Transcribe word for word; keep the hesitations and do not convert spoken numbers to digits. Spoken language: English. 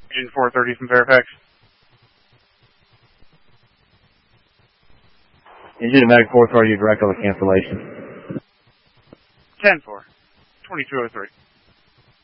Agent four thirty from Fairfax. Engine Medic four thirty, direct over cancellation. ten four, twenty-two oh three.